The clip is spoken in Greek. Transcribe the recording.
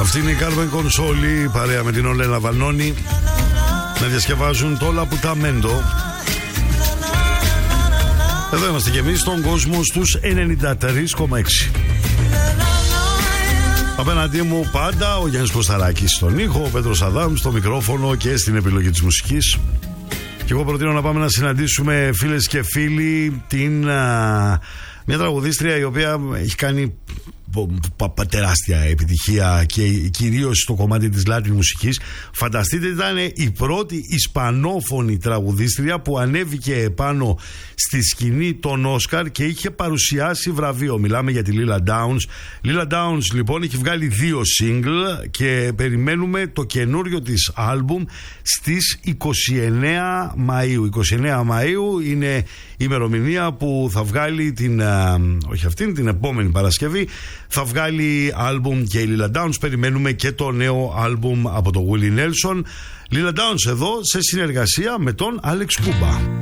Αυτή είναι η Κάρμεν Κονσόλη παρέα με την Ολένα Βαλνόνη να διασκευάζουν το Λαπουταμέντο. Εδώ είμαστε κι εμείς στον κόσμο στους 93,6. Απέναντί μου πάντα ο Γιάννης Κωσταράκης στον ήχο, ο Πέτρος Αδάμ στο μικρόφωνο και στην επιλογή της μουσικής. Και εγώ προτείνω να πάμε να συναντήσουμε, φίλες και φίλοι, μια τραγουδίστρια η οποία έχει κάνει τεράστια επιτυχία και κυρίως στο κομμάτι της Latin μουσικής. Φανταστείτε, ήταν η πρώτη ισπανόφωνη τραγουδίστρια που ανέβηκε επάνω στη σκηνή των Όσκαρ και είχε παρουσιάσει βραβείο. Μιλάμε για τη Lila Downs. Lila Downs λοιπόν έχει βγάλει 2 single και περιμένουμε το καινούριο της άλμπουμ στις 29 Μαΐου. 29 Μαΐου είναι η ημερομηνία που θα βγάλει την επόμενη Παρασκευή θα βγάλει άλμπουμ και η Lila Downs. Περιμένουμε και το νέο άλμπουμ από το Willie Nelson. Lila Downs εδώ σε συνεργασία με τον Alex Kuba.